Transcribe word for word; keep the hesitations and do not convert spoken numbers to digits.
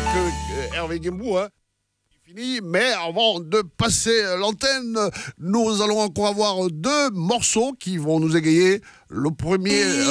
euh, Hervé Guembou, hein. Fini, mais avant de passer l'antenne, nous allons encore avoir deux morceaux qui vont nous égayer. Le premier...